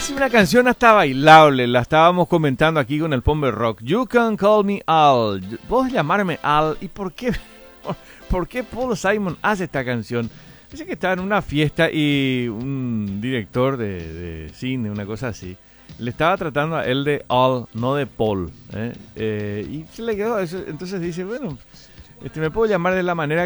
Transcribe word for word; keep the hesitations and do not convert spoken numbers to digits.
Es una canción hasta bailable, la estábamos comentando aquí con el Pombe Rock. You can call me Al. Vos llamarme Al. ¿Y por qué, por qué Paul Simon hace esta canción? Dice que estaba en una fiesta y un director de, de cine, una cosa así, le estaba tratando a él de Al, no de Paul. ¿eh? Eh, y se le quedó eso. Entonces dice, bueno, este, me puedo llamar de la manera